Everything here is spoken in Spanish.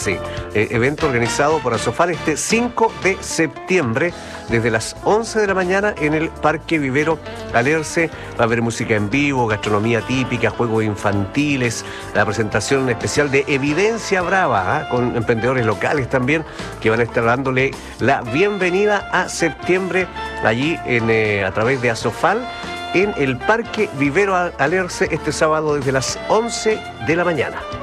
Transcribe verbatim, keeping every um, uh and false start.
sí. Eh, evento organizado por Asofal este cinco de septiembre, desde las once de la mañana en el Parque Vivero Alerce. Va a haber música en vivo, gastronomía típica, juegos infantiles, la presentación especial de Evidencia Brava, ¿eh? Con emprendedores locales también, que van a estar dándole la bienvenida a septiembre allí en, eh, a través de Asofal, en el Parque Vivero Alerce este sábado desde las once de la mañana.